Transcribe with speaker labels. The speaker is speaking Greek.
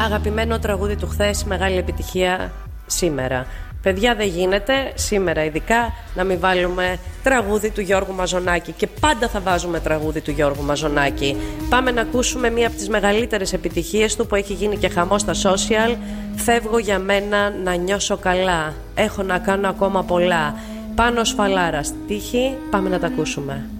Speaker 1: Αγαπημένο τραγούδι του χθες, μεγάλη επιτυχία σήμερα. Παιδιά, δεν γίνεται σήμερα ειδικά να μην βάλουμε τραγούδι του Γιώργου Μαζονάκη. Και πάντα θα βάζουμε τραγούδι του Γιώργου Μαζονάκη. Πάμε να ακούσουμε μία από τις μεγαλύτερες επιτυχίες του που έχει γίνει και χαμό στα social. Φεύγω για μένα να νιώσω καλά. Έχω να κάνω ακόμα πολλά. Πάνος Φαλάρας, τύχη, πάμε να τα ακούσουμε.